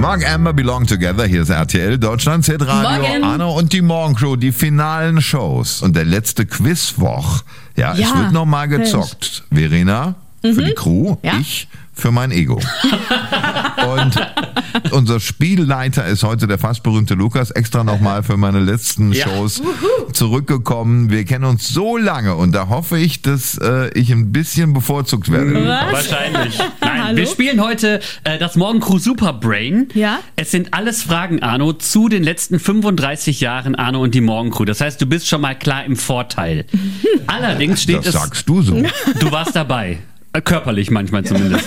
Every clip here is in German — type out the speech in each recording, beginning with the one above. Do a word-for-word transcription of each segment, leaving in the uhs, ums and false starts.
Mark Amber, Belong Together. Hier ist R T L, Deutschland, Z-Radio, Morgen. Arno und die Morgencrew, die finalen Shows. Und der letzte Quizwoch. Ja, Ja, es wird nochmal gezockt. Verena für die Crew, Ja. ich für mein Ego. Und unser Spielleiter ist heute der fast berühmte Lukas, extra nochmal für meine letzten Ja. Shows zurückgekommen. Wir kennen uns so lange und da hoffe ich, dass äh, ich ein bisschen bevorzugt werde. Was? Wahrscheinlich. Nein, Hallo? wir spielen heute äh, das Morgencrew Superbrain. Ja. Es sind alles Fragen, Arno, zu den letzten fünfunddreißig Jahren Arno und die Morgencrew. Das heißt, du bist schon mal klar im Vorteil. Allerdings steht Das es... sagst du so. Du warst dabei. Äh, Körperlich manchmal zumindest.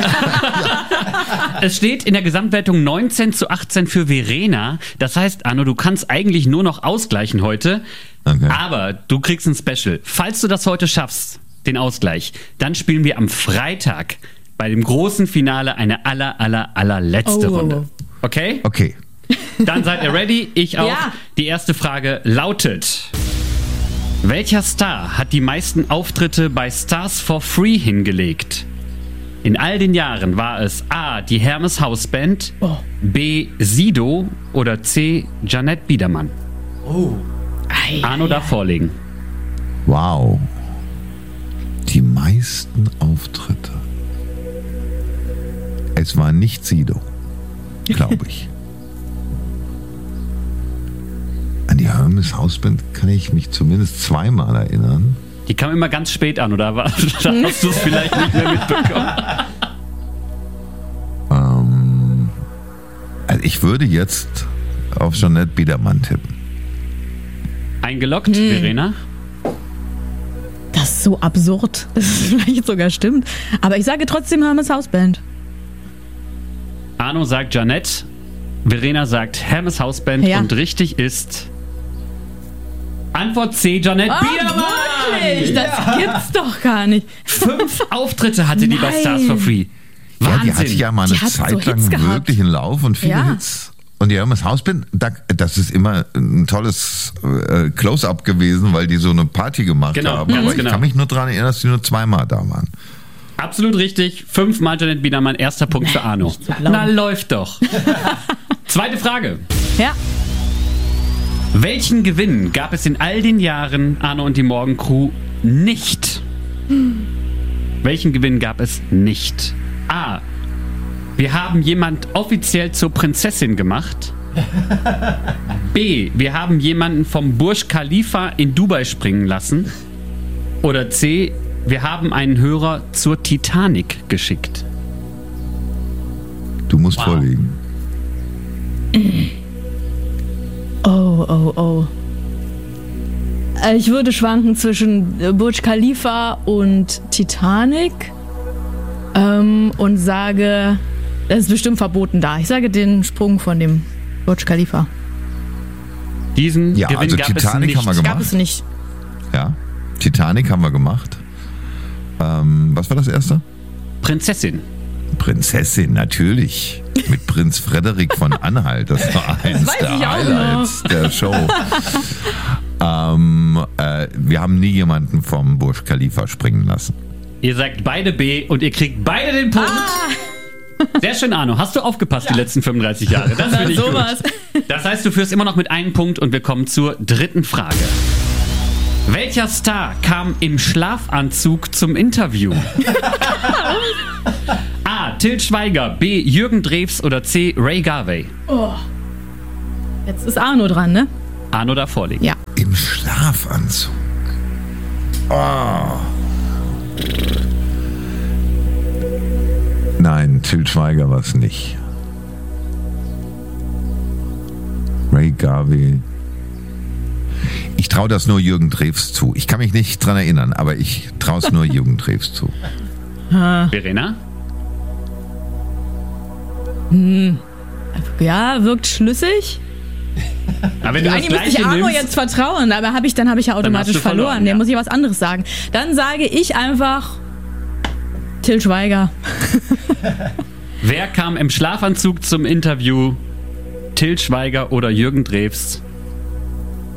Es steht in der Gesamtwertung neunzehn zu achtzehn für Verena. Das heißt, Arno, du kannst eigentlich nur noch ausgleichen heute. Okay. Aber du kriegst ein Special. Falls du das heute schaffst, den Ausgleich, dann spielen wir am Freitag bei dem großen Finale eine aller, aller, allerletzte Oh. Runde. Okay? Okay. Dann seid ihr ready? Ich auch. Ja. Die erste Frage lautet: Welcher Star hat die meisten Auftritte bei Stars for Free hingelegt? In all den Jahren war es A. die Hermes Hausband, Oh. B. Sido oder C. Janette Biedermann. Ei, Arno darf vorlegen. Wow. Die meisten Auftritte. Es war nicht Sido, glaube ich. An die Hermes Hausband kann ich mich zumindest zweimal erinnern. Die kam immer ganz spät an, oder war, da hast du es vielleicht nicht mehr mitbekommen? Ähm, also ich würde jetzt auf Janette Biedermann tippen. Eingeloggt, Verena? das ist so absurd, dass es vielleicht sogar stimmt. Aber ich sage trotzdem Hermes Hausband. Arno sagt Janette, Verena sagt Hermes Hausband Ja. und richtig ist Antwort C, Janette Biedermann. Wirklich? Das gibt's doch gar nicht. Fünf Auftritte hatte die bei Nein. Stars for Free. Ja, Wahnsinn. die hatte ja mal eine Die hat so Zeit lang Hits gehabt. wirklich einen Lauf und viele Ja. Hits. Und die Hermes Hausband, da, das ist immer ein tolles äh, Close-Up gewesen, weil die so eine Party gemacht Genau, haben. ganz Aber genau. ich kann mich nur daran erinnern, dass die nur zweimal da waren. Absolut richtig. Fünfmal Janette Biedermann, erster Punkt für Arno. nicht zu glauben. Na, läuft doch. Zweite Frage. Ja. Welchen Gewinn gab es in all den Jahren Arno und die Morgencrew nicht? Welchen Gewinn gab es nicht? A. Wir haben jemand offiziell zur Prinzessin gemacht. B. Wir haben jemanden vom Burj Khalifa in Dubai springen lassen. Oder C. Wir haben einen Hörer zur Titanic geschickt. Du musst vorlegen. Oh, oh, oh. Äh, Ich würde schwanken zwischen äh, Burj Khalifa und Titanic ähm, und sage, das ist bestimmt verboten da. Ich sage den Sprung von dem Burj Khalifa. Diesen Ja, Gewinn also gab Titanic es nicht. haben wir gemacht. Gab es nicht. Ja, Titanic haben wir gemacht. Ähm, was war das erste? Prinzessin. Prinzessin, natürlich. Mit Prinz Frederik von Anhalt. Das war eins weiß der ich auch Highlights der Show. ähm, äh, wir haben nie jemanden vom Burj Khalifa springen lassen. Ihr sagt beide B und ihr kriegt beide den Punkt. Sehr schön, Arno. Hast du aufgepasst die letzten fünfunddreißig Jahre? Das finde ich sowas. gut. Das heißt, du führst immer noch mit einem Punkt und wir kommen zur dritten Frage. Welcher Star kam im Schlafanzug zum Interview? A. Til Schweiger, B. Jürgen Drews oder C. Ray Garvey? Jetzt ist Arno dran, ne? Arno darf vorlegen. Ja. Im Schlafanzug. Oh. Nein, Til Schweiger war es nicht. Ray Garvey. Ich traue das nur Jürgen Drews zu. Ich kann mich nicht dran erinnern, aber ich traue es nur Jürgen Drews zu. Verena? Ja, wirkt schlüssig. Aber wenn du das Eigentlich müsste ich gleiche Arno nimmst, jetzt vertrauen, aber hab ich, dann habe ich ja automatisch du verloren, verloren. ja. Dann muss ich was anderes sagen. Dann sage ich einfach Til Schweiger. wer kam im Schlafanzug zum Interview? Til Schweiger oder Jürgen Drews?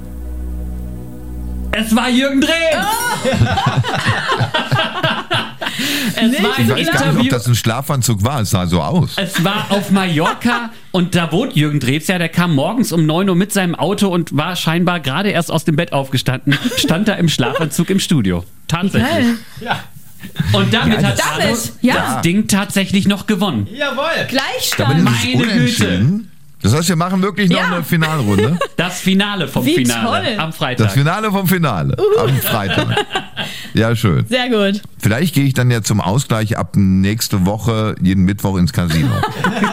Es war Jürgen Drews! Es war Ich ein weiß gar nicht, ob Interview. das ein Schlafanzug war. Es sah so aus. Es war auf Mallorca und da wohnt Jürgen Drews ja, der kam morgens um neun Uhr mit seinem Auto und war scheinbar gerade erst aus dem Bett aufgestanden, stand da im Schlafanzug im Studio. Tatsächlich. Geil. Ja. Und damit Ja, hat damit, Arno ja. das Ding tatsächlich noch gewonnen. Jawohl. Aber Gleichstand. das ist Meine unentschieden. Das heißt, wir machen wirklich noch Ja. eine Finalrunde. Das Finale vom Wie Finale toll. am Freitag. Das Finale vom Finale. Am Freitag. Ja, schön. Sehr gut. Vielleicht gehe ich dann ja zum Ausgleich ab nächste Woche jeden Mittwoch ins Casino.